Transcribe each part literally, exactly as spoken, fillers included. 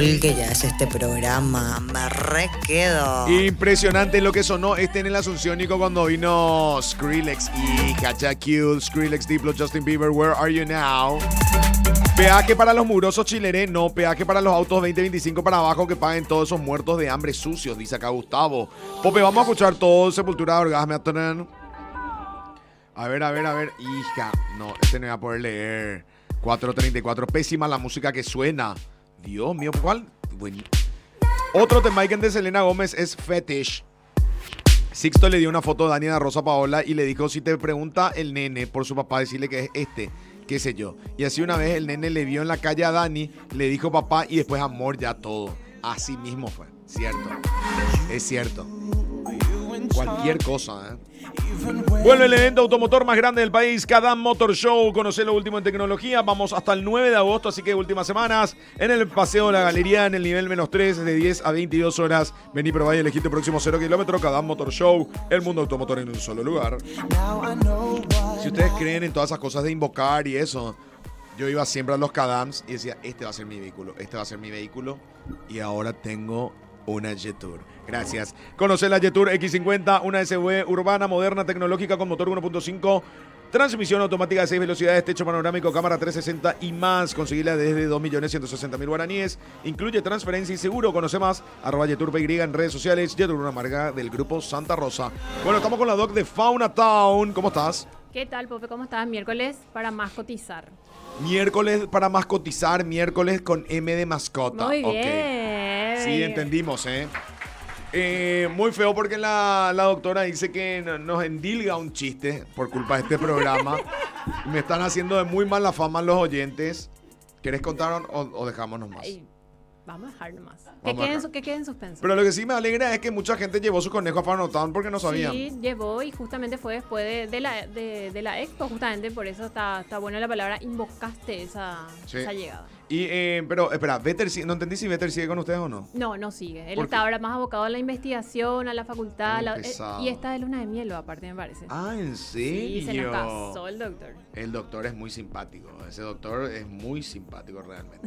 cool que ya es este programa. Me re quedo. Impresionante lo que sonó este en el Asunción, Nico, cuando vino Skrillex y Kaja Cute, Skrillex, Diplo, Justin Bieber, Where Are You Now? Peaje para los mugrosos chileres, no, peaje para los autos veinte veinticinco para abajo que paguen todos esos muertos de hambre sucios, dice acá Gustavo. Pope, vamos a escuchar todo Sepultura de Orgasmo. A ver, a ver, a ver. Hija, no, este no voy a poder leer. cuatro treinta y cuatro, pésima la música que suena. Dios mío, ¿cuál? Bueno. Otro tema de Selena Gómez es Fetish. Sixto le dio una foto a Dani de Rosa Paola y le dijo, si te pregunta el nene por su papá, decirle que es este, qué sé yo. Y así una vez el nene le vio en la calle a Dani, le dijo papá y después amor ya todo. Así mismo fue, cierto. Es cierto. Cualquier cosa, ¿eh? Vuelve el evento automotor más grande del país, Kadam Motor Show. Conocer lo último en tecnología. Vamos hasta el nueve de agosto, así que últimas semanas en el Paseo de la Galería, en el nivel menos tres, de diez a veintidós horas. Vení, probá y elegí tu próximo cero kilómetro. Kadam Motor Show, el mundo automotor en un solo lugar. Si ustedes creen en todas esas cosas de invocar y eso, yo iba siempre a los Kadams y decía, este va a ser mi vehículo, este va a ser mi vehículo. Y ahora tengo una Jetour. Gracias. Conocer la Jetour equis cincuenta, una S U V urbana, moderna, tecnológica, con motor uno punto cinco, transmisión automática de seis velocidades, techo panorámico, cámara trescientos sesenta y más. Conseguirla desde dos millones ciento sesenta mil guaraníes. Incluye transferencia y seguro. Conoce más, arroba Jetour P Y en redes sociales. Jetour, una marca del grupo Santa Rosa. Bueno, estamos con la doc de Fauna Town. ¿Cómo estás? ¿Qué tal, Pope? ¿Cómo estás? Miércoles para mascotizar. Miércoles para mascotizar, miércoles con M de mascota. Muy bien. Okay. Sí, entendimos, ¿eh? Eh, muy feo porque la, la doctora dice que no, nos endilga un chiste por culpa de este programa. Me están haciendo de muy mala fama los oyentes. ¿Querés contar o, o dejamos nomás? Ay, vamos a dejar nomás. Que quede, en, que quede en suspenso. Pero lo que sí me alegra es que mucha gente llevó su conejo a Fauna Town porque no sabían. Sí, llevó y justamente fue después de, de, la, de, de la expo, justamente por eso está, está buena la palabra, invocaste esa, sí. esa llegada. Y, eh, pero, espera, Vetter, no entendí si Vetter sigue con ustedes o no. No, no sigue. Él está ahora más abocado a la investigación, a la facultad. La, eh, y esta de luna de miel, aparte, me parece. Ah, ¿en serio? Sí, se nos casó el doctor. El doctor es muy simpático. Ese doctor es muy simpático realmente.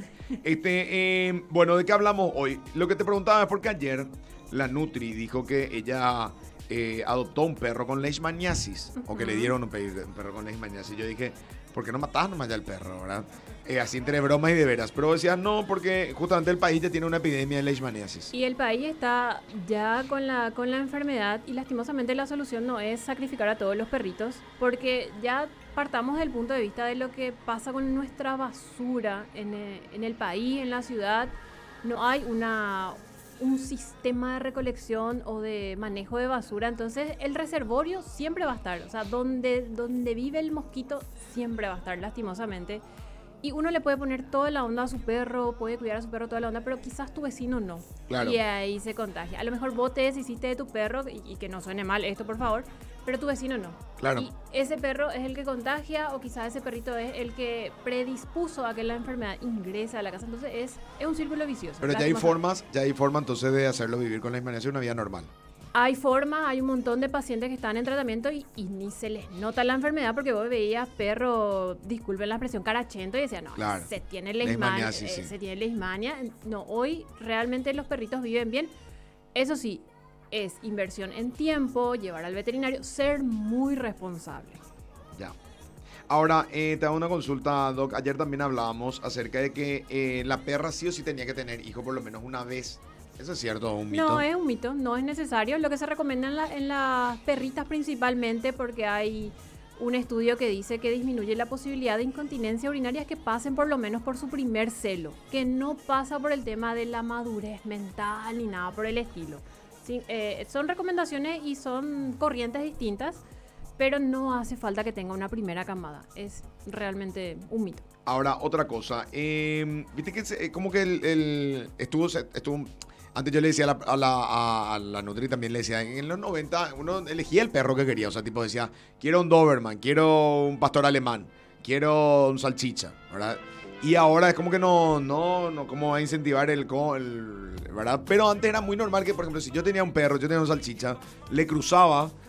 este, eh, bueno, ¿de qué hablamos hoy? Lo que te preguntaba es porque ayer la Nutri dijo que ella eh, adoptó un perro con leishmaniasis. Uh-huh. O que le dieron un perro con leishmaniasis. Yo dije, ¿por qué no matás nomás ya el perro, verdad? Eh, así entre bromas y de veras. Pero decía, no, porque justamente el país ya tiene una epidemia de leishmaniasis. Y el país está ya con la, con la enfermedad y lastimosamente la solución no es sacrificar a todos los perritos, porque ya partamos del punto de vista de lo que pasa con nuestra basura en el, en el país, en la ciudad. No hay una... un sistema de recolección o de manejo de basura, entonces el reservorio siempre va a estar, o sea, donde, donde vive el mosquito siempre va a estar, lastimosamente. Y uno le puede poner toda la onda a su perro, puede cuidar a su perro toda la onda, pero quizás tu vecino no. Claro. Y ahí se contagia. A lo mejor vos te deshiciste de tu perro, y, y que no suene mal esto, por favor, pero tu vecino no. Claro. Y ese perro es el que contagia, o quizás ese perrito es el que predispuso a que la enfermedad ingrese a la casa. Entonces es, es un círculo vicioso. Pero ya hay formas, ya hay forma entonces de hacerlo vivir con la leishmaniasis una vida normal. Hay formas, hay un montón de pacientes que están en tratamiento y, y ni se les nota la enfermedad, porque vos veías perro, disculpen la expresión, carachento, y decían, no, claro. se tiene leishmania, eh, sí. se tiene leishmania. No, hoy realmente los perritos viven bien. Eso sí, es inversión en tiempo, llevar al veterinario, ser muy responsable. Ya. Ahora, eh, te hago una consulta, Doc. Ayer también hablábamos acerca de que eh, la perra sí o sí tenía que tener hijo por lo menos una vez. ¿Eso es cierto o un mito? No, es un mito, no es necesario. Lo que se recomienda en, la, en las perritas principalmente, porque hay un estudio que dice que disminuye la posibilidad de incontinencia urinaria, que pasen por lo menos por su primer celo, que no pasa por el tema de la madurez mental ni nada por el estilo. Sí, eh, son recomendaciones y son corrientes distintas, pero no hace falta que tenga una primera camada. Es realmente un mito. Ahora, otra cosa. Eh, Viste que se, como que el, el estuvo, estuvo... Antes yo le decía a la, a, la, a, a la Nutri, también le decía, en los noventa uno elegía el perro que quería. O sea, tipo decía, quiero un Doberman, quiero un pastor alemán, quiero un salchicha, ¿verdad? Y ahora es como que no, no, no, como va a incentivar el, el, ¿verdad? Pero antes era muy normal que, por ejemplo, si yo tenía un perro, yo tenía un salchicha, le cruzaba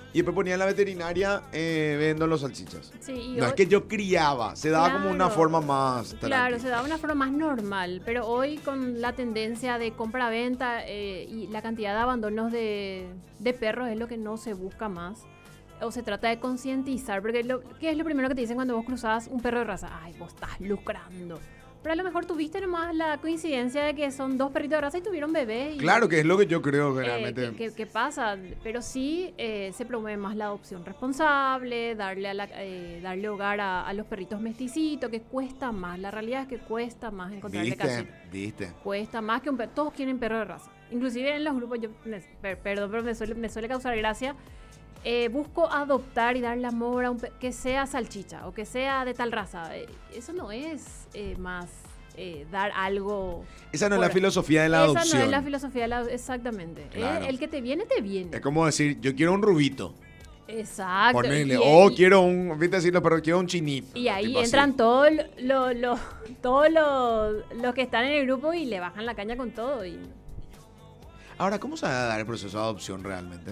Y después ponía en la veterinaria eh, vendo los salchichas. Sí, y No hoy- es que yo criaba, se daba como una Claro. forma más Claro, tranqui. se da de una forma más normal, pero hoy con la tendencia de compra-venta eh, y la cantidad de abandonos de, de perros es lo que no se busca más. O se trata de concientizar, porque lo, ¿qué es lo primero que te dicen cuando vos cruzás un perro de raza? Ay, vos estás lucrando. Pero a lo mejor tuviste nomás la coincidencia de que son dos perritos de raza y tuvieron bebé. Y, Claro que es lo que yo creo que eh, realmente. ¿qué, qué- qué pasa? Pero sí eh, se promueve más la adopción responsable, darle, a la- eh, darle hogar a, a los perritos mesticitos, que cuesta más. La realidad es que cuesta más encontrarle ¿Viste? cachete. ¿Viste? Cuesta más que un perro. Todos quieren perro de raza. Inclusive en los grupos, yo, me- per- perdón, pero me suele, me suele causar gracia. Eh, busco adoptar y darle amor a un perro que sea salchicha o que sea de tal raza. Eh, eso no es eh, más eh, dar algo. Esa no es por- la filosofía de la Esa adopción. no es la filosofía de la exactamente. Claro. Eh, el que te viene, te viene. Es como decir, yo quiero un rubito. Exacto. Ponele. Y- O y- quiero un, viste decirlo, pero quiero un chinito. Y ahí tipo así. entran todos lo, lo- todos los los que están en el grupo y le bajan la caña con todo. Y Ahora, ¿cómo se va a dar el proceso de adopción realmente?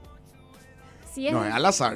si es, No, es al azar.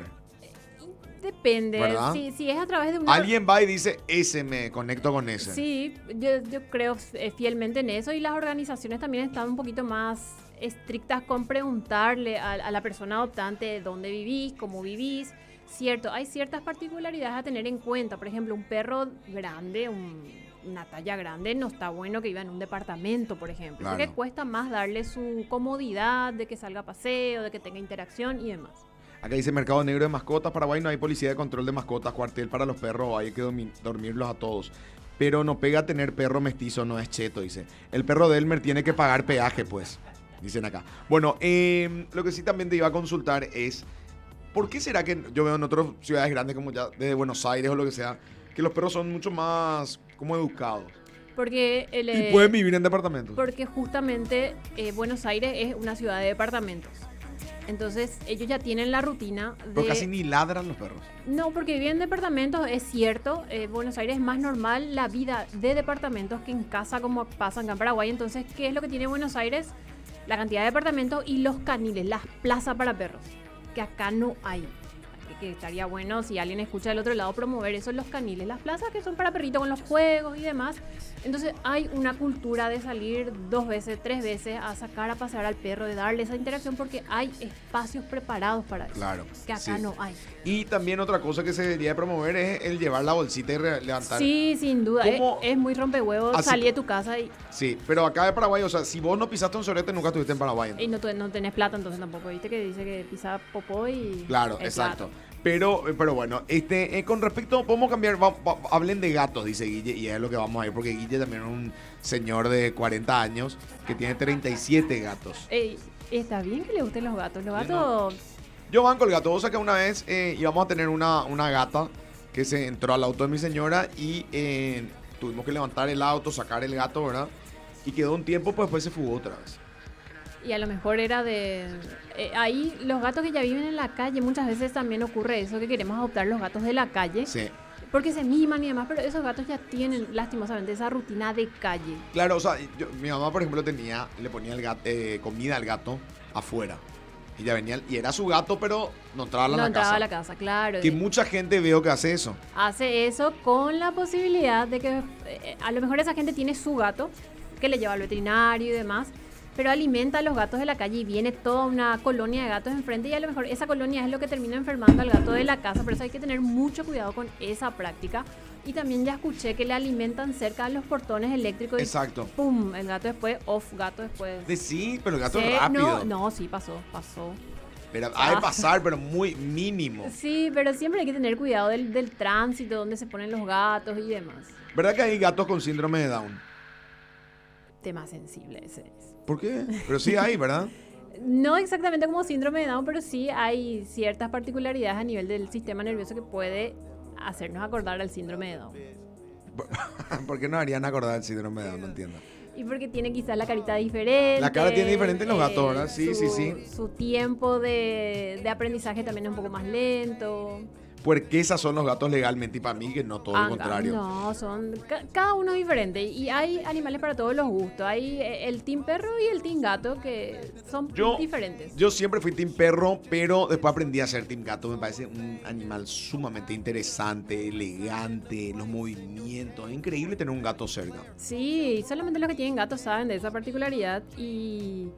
depende. ¿Verdad? Si, si es a través de una. Alguien va y dice, ese me conecto con ese. Sí, yo, yo creo eh, fielmente en eso y las organizaciones también están un poquito más estrictas con preguntarle a, a la persona adoptante dónde vivís, cómo vivís. Cierto, hay ciertas particularidades a tener en cuenta. Por ejemplo, un perro grande, un- una talla grande, no está bueno que viva en un departamento, por ejemplo. Claro. Porque cuesta más darle su comodidad de que salga a paseo, de que tenga interacción y demás. Acá dice Mercado Negro de Mascotas. Paraguay no hay policía de control de mascotas, cuartel para los perros, hay que domi- dormirlos a todos. Pero no pega tener perro mestizo, no es cheto, dice. El perro de Elmer tiene que pagar peaje, pues. Dicen acá. Bueno, eh, lo que sí también te iba a consultar es, ¿por qué será que yo veo en otras ciudades grandes como ya desde Buenos Aires o lo que sea, que los perros son mucho más como educados Porque el, y eh, pueden vivir en departamentos? Porque justamente eh, Buenos Aires es una ciudad de departamentos. Entonces ellos ya tienen la rutina de... Pero casi ni ladran los perros. No, porque viven en departamentos, es cierto. eh, Buenos Aires es más normal la vida de departamentos que en casa como pasa acá en Paraguay. Entonces, ¿qué es lo que tiene Buenos Aires? La cantidad de departamentos y los caniles, las plazas para perros, que acá no hay. Que estaría bueno si alguien escucha del otro lado promover eso, los caniles, las plazas que son para perritos con los juegos y demás. Entonces hay una cultura de salir dos veces, tres veces a sacar a pasear al perro, de darle esa interacción porque hay espacios preparados para eso. Claro, Que acá sí. no hay. Y también otra cosa que se debería de promover es el llevar la bolsita y re- levantar. Sí, sin duda. Es, ¿Cómo? es muy rompehuevos Así- salir de tu casa y, Sí, pero acá de Paraguay, o sea, si vos no pisaste un sorete, nunca estuviste en Paraguay. y entonces. no, tu- no tenés plata entonces tampoco. ¿Viste que dice que pisa popó y... Claro, el exacto. plato? Pero, pero bueno, este, eh, con respecto, podemos cambiar, va- va- hablen de gatos, dice Guille, y es lo que vamos a ir, porque Guille también es un señor de cuarenta años que tiene treinta y siete gatos. Ey, está bien que le gusten los gatos. Los Yo gatos... Yo banco el gato, vos sabés que una vez eh, íbamos a tener una, una gata que se entró al auto de mi señora y eh, tuvimos que levantar el auto, sacar el gato, ¿verdad? Y quedó un tiempo, pues después se fugó otra vez. Y a lo mejor era de... eh, ahí los gatos que ya viven en la calle, muchas veces también ocurre eso, que queremos adoptar los gatos de la calle, Sí. porque se miman y demás, pero esos gatos ya tienen lastimosamente esa rutina de calle. Claro, o sea, yo- mi mamá, por ejemplo, tenía, le ponía el gato, eh, comida al gato afuera. Y ya venía, y era su gato, pero no entraba a la No entraba casa. a la casa, claro. Que mucha gente veo que hace eso. Hace eso con la posibilidad de que eh, a lo mejor esa gente tiene su gato, que le lleva al veterinario y demás, pero alimenta a los gatos de la calle y viene toda una colonia de gatos enfrente y a lo mejor esa colonia es lo que termina enfermando al gato de la casa, por eso hay que tener mucho cuidado con esa práctica. Y también ya escuché que le alimentan cerca de los portones eléctricos y Exacto. ¡pum! El gato después, off, gato después. De sí, pero el gato Sí, es rápido. No, no, sí, pasó, pasó. Pero ha de Ah. pasar, pero muy mínimo. Sí, pero siempre hay que tener cuidado del, del tránsito, donde se ponen los gatos y demás. ¿Verdad que hay gatos con síndrome de Down? Tema sensible ese es. ¿Por qué? Pero sí hay, ¿verdad? No exactamente como síndrome de Down, pero sí hay ciertas particularidades a nivel del sistema nervioso que puede hacernos acordar al síndrome de Down. ¿Por qué no harían acordar el síndrome de Down? No entiendo. Y porque tiene quizás la carita diferente. La cara tiene diferente en los gatos, ¿verdad? Sí, su- sí, sí. Su tiempo de, de aprendizaje también es un poco más lento. puerquesas son los gatos legalmente y para mí que no, todo Ah, lo contrario. No, son ca- cada uno es diferente y hay animales para todos los gustos. Hay eh, el team perro y el team gato que son Yo- diferentes. Yo siempre fui team perro, pero después aprendí a ser team gato. Me parece un animal sumamente interesante, elegante, los movimientos. Es increíble tener un gato cerca. Sí, solamente los que tienen gatos saben de esa particularidad y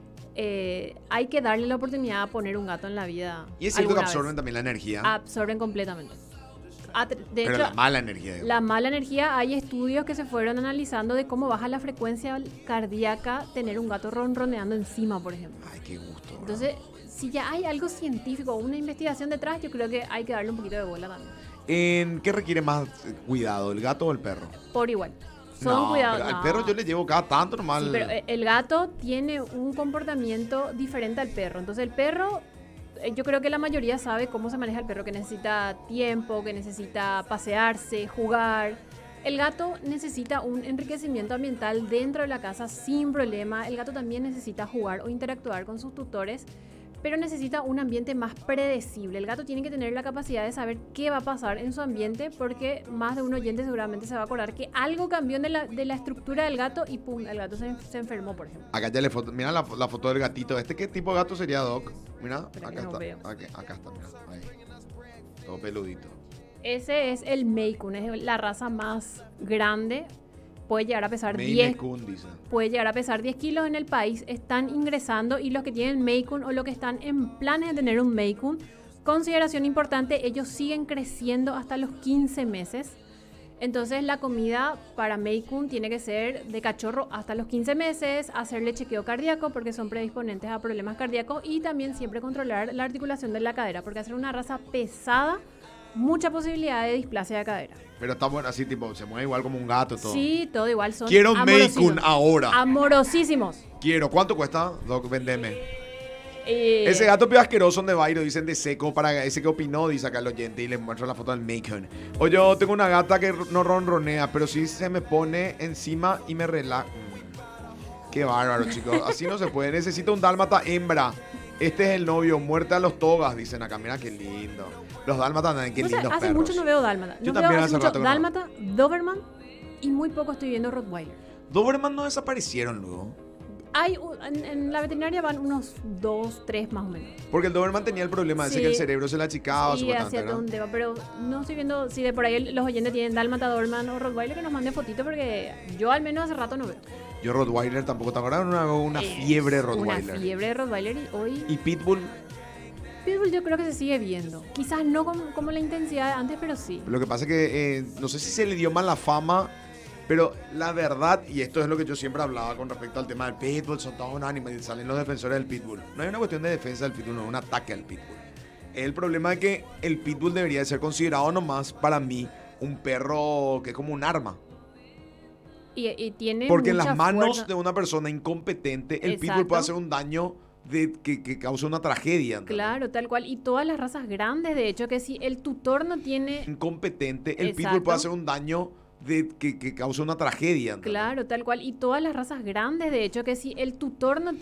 eh, hay que darle la oportunidad a poner un gato en la vida. Y es cierto que alguna absorben vez. también la energía, Absorben completamente. At- De pero hecho, la mala energía. digo. la mala energía, hay estudios que se fueron analizando de cómo baja la frecuencia cardíaca tener un gato ronroneando encima, por ejemplo. Ay, qué gusto. ¿verdad? Entonces, si ya hay algo científico o una investigación detrás, yo creo que hay que darle un poquito de bola también. ¿En qué requiere más eh, cuidado, el gato o el perro? Por igual. Son no, cuidados. pero al no. perro yo le llevo cada tanto nomás. Sí, pero eh, el gato tiene un comportamiento diferente al perro. Entonces el perro, eh, yo creo que la mayoría sabe cómo se maneja el perro, que necesita tiempo, que necesita pasearse, jugar. El gato necesita un enriquecimiento ambiental dentro de la casa sin problema. El gato también necesita jugar o interactuar con sus tutores, pero necesita un ambiente más predecible. El gato tiene que tener la capacidad de saber qué va a pasar en su ambiente, porque más de un oyente seguramente se va a acordar que algo cambió de la, de la estructura del gato y pum, el gato se, se enfermó, por ejemplo. Acá ya le foto, mira la, la foto del gatito. ¿Este qué tipo de gato sería, Doc? Mira, Espera que acá no está. veo. Acá, acá está, mira. Ahí. Todo peludito. Ese es el Maine Coon, es la raza más grande. Puede llegar a pesar Maine diez, Coon, dice. puede llegar a pesar diez kilos en el país. Están ingresando y los que tienen Maine Coon o los que están en planes de tener un Maine Coon, consideración importante, ellos siguen creciendo hasta los quince meses. Entonces la comida para Maine Coon tiene que ser de cachorro hasta los quince meses, hacerle chequeo cardíaco porque son predisponentes a problemas cardíacos y también siempre controlar la articulación de la cadera, porque hacer una raza pesada, mucha posibilidad de displasia de cadera. Pero está bueno así, tipo, se mueve igual como un gato todo. Sí, todo igual, son Quiero un Maine amorosísimos. Coon ahora. Amorosísimos. Quiero. ¿Cuánto cuesta, Doc? Vendeme. Eh, Ese gato pio asqueroso de Bairo, dicen de seco, para ese que opinó, dice acá el oyente, y le muestro la foto del Maine Coon. O yo tengo una gata que no ronronea, pero sí se me pone encima y me relaja. Mm. Qué bárbaro, chicos. Así no se puede. Necesito un dálmata hembra. Este es el novio, muerte a los togas, dicen acá. Mira qué lindo. Los dálmatas también, qué no sé, lindos hace perros. mucho no veo dálmata. Yo No también veo hace mucho rato que no. dálmata, Doberman y muy poco estoy viendo Rottweiler. Doberman no desaparecieron luego. Hay u- en, en la veterinaria van unos dos, tres más o menos. Porque el Doberman tenía el problema ese Sí. que el cerebro se le achicaba. Y supuestamente, hacia ¿verdad? todo un tema, pero no estoy viendo si de por ahí el- los oyentes tienen dálmata, Doberman o Rottweiler, que nos manden fotito porque yo al menos hace rato no veo. Yo Rottweiler tampoco. ¿Te acuerdas? Una, una Es fiebre de Rottweiler. Una fiebre de Rottweiler y hoy Y Pitbull. Pitbull yo creo que se sigue viendo. Quizás no como, como la intensidad de antes, pero sí. Lo que pasa es que eh, no sé si se le dio mala fama, pero la verdad, y esto es lo que yo siempre hablaba con respecto al tema del Pitbull, son todos unos animales, salen los defensores del Pitbull. No hay una cuestión de defensa del Pitbull, no es un ataque al Pitbull. El problema es que el Pitbull debería de ser considerado nomás, para mí, un perro que es como un arma. Y, y tiene Porque en mucha las manos fuerza. de una persona incompetente, el Pitbull Exacto. puede hacer un daño de, que, que cause una tragedia. ¿entendés? Claro, tal cual. Y todas las razas grandes, de hecho, que si el tutor no tiene... Incompetente, el Pitbull Exacto. puede hacer un daño de, que, que cause una tragedia. ¿entendés? Claro, tal cual. Y todas las razas grandes, de hecho, que si el tutor no